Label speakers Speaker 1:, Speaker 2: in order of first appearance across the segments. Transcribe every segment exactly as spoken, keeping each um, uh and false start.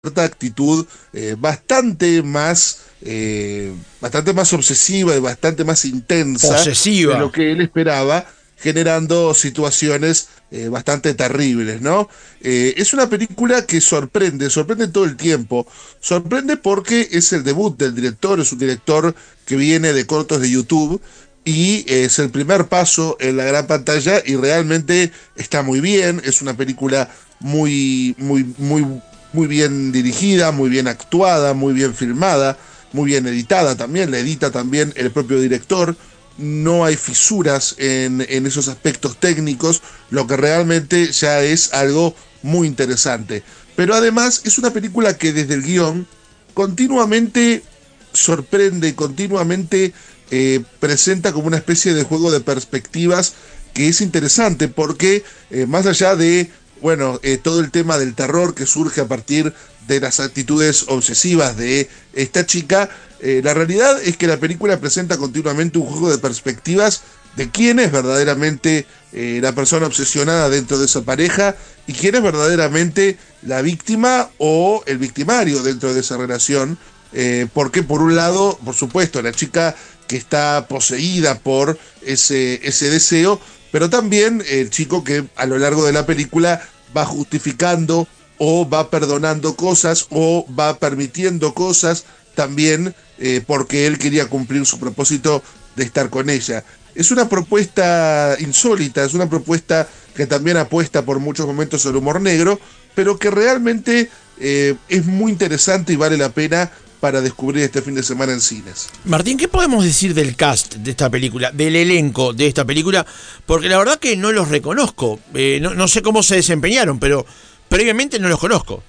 Speaker 1: cierta actitud eh, bastante más eh, bastante más obsesiva y bastante más intensa de lo
Speaker 2: Posesiva.
Speaker 1: que él esperaba, generando situaciones eh, bastante terribles, ¿no? Eh, es una película que sorprende, sorprende todo el tiempo, sorprende porque es el debut del director, es un director que viene de cortos de YouTube y es el primer paso en la gran pantalla y realmente está muy bien, es una película muy, muy, muy, muy bien dirigida, muy bien actuada, muy bien filmada, muy bien editada también, la edita también el propio director, no hay fisuras en, en esos aspectos técnicos, lo que realmente ya es algo muy interesante. Pero además es una película que desde el guión continuamente sorprende, continuamente eh, presenta como una especie de juego de perspectivas que es interesante porque eh, más allá de, bueno, eh, todo el tema del terror que surge a partir de las actitudes obsesivas de esta chica, eh, la realidad es que la película presenta continuamente un juego de perspectivas de quién es verdaderamente eh, la persona obsesionada dentro de esa pareja y quién es verdaderamente la víctima o el victimario dentro de esa relación. Eh, porque por un lado, por supuesto, la chica que está poseída por ese, ese deseo, pero también el chico que a lo largo de la película va justificando o va perdonando cosas o va permitiendo cosas también eh, porque él quería cumplir su propósito de estar con ella. Es una propuesta insólita, es una propuesta que también apuesta por muchos momentos al humor negro, pero que realmente eh, es muy interesante y vale la pena para descubrir este fin de semana en cines.
Speaker 2: Martín, ¿qué podemos decir del cast de esta película, del elenco de esta película? Porque la verdad que no los reconozco. Eh, no, no sé cómo se desempeñaron, pero previamente no los conozco.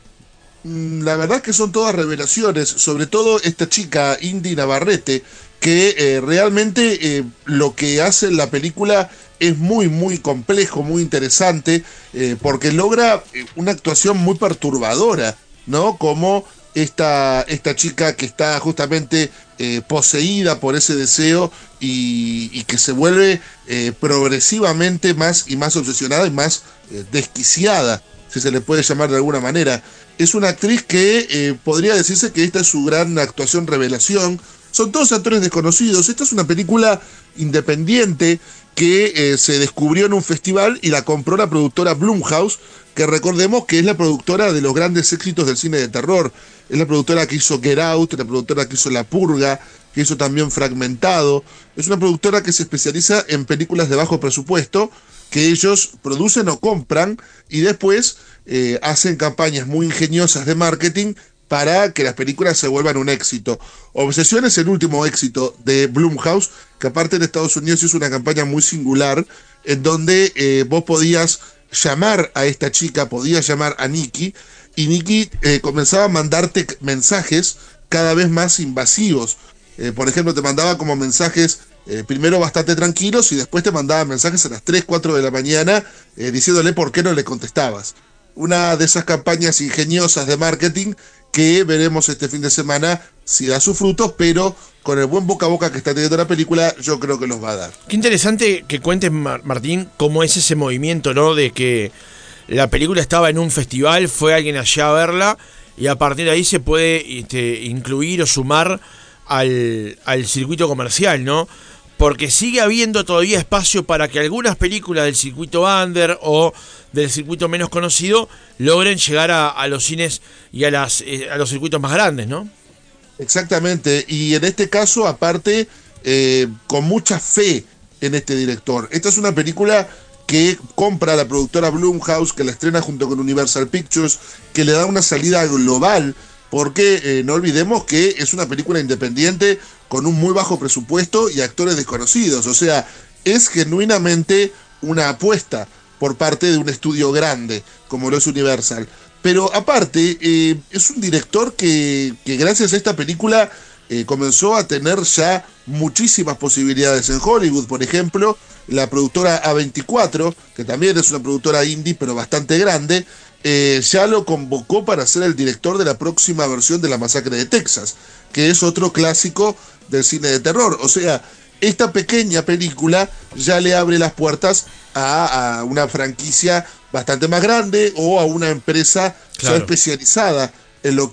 Speaker 1: Mm, La verdad que son todas revelaciones, sobre todo esta chica Indy Navarrete, que eh, realmente eh, lo que hace en la película es muy, muy complejo, muy interesante, eh, porque logra eh, una actuación muy perturbadora, ¿no? Como esta, esta chica que está justamente eh, poseída por ese deseo y, y que se vuelve eh, progresivamente más y más obsesionada y más eh, desquiciada, si se le puede llamar de alguna manera. Es una actriz que eh, podría decirse que esta es su gran actuación revelación. Son todos actores desconocidos. Esta es una película independiente que eh, se descubrió en un festival y la compró la productora Blumhouse, que recordemos que es la productora de los grandes éxitos del cine de terror. Es la productora que hizo Get Out, la productora que hizo La Purga, que hizo también Fragmentado. Es una productora que se especializa en películas de bajo presupuesto, que ellos producen o compran y después eh, hacen campañas muy ingeniosas de marketing para que las películas se vuelvan un éxito. Obsesión es el último éxito de Blumhouse, que aparte en Estados Unidos hizo una campaña muy singular, en donde eh, vos podías llamar a esta chica, podías llamar a Nikki, y Nikki eh, comenzaba a mandarte mensajes cada vez más invasivos. Eh, por ejemplo, te mandaba como mensajes eh, primero bastante tranquilos y después te mandaba mensajes a las tres cuatro de la mañana eh, diciéndole por qué no le contestabas. Una de esas campañas ingeniosas de marketing que veremos este fin de semana si da sus frutos, pero con el buen boca a boca que está teniendo la película, yo creo que los va a dar.
Speaker 2: Qué interesante que cuentes, Mar- Martín, cómo es ese movimiento, ¿no? De que la película estaba en un festival, fue alguien allá a verla y a partir de ahí se puede este, incluir o sumar al, al circuito comercial, ¿no? Porque sigue habiendo todavía espacio para que algunas películas del circuito under o del circuito menos conocido logren llegar a, a los cines y a, las, eh, a los circuitos más grandes, ¿no?
Speaker 1: Exactamente, y en este caso, aparte, eh, con mucha fe en este director. Esta es una película que compra la productora Blumhouse, que la estrena junto con Universal Pictures, que le da una salida global, porque eh, no olvidemos que es una película independiente con un muy bajo presupuesto y actores desconocidos. O sea, es genuinamente una apuesta por parte de un estudio grande, como lo es Universal. Pero aparte, eh, es un director que, que gracias a esta película eh, comenzó a tener ya muchísimas posibilidades en Hollywood. Por ejemplo, la productora A veinticuatro, que también es una productora indie, pero bastante grande, eh, ya lo convocó para ser el director de la próxima versión de La Masacre de Texas, que es otro clásico del cine de terror. O sea, esta pequeña película ya le abre las puertas a, a una franquicia bastante más grande o a una empresa ya
Speaker 2: Claro.
Speaker 1: especializada en lo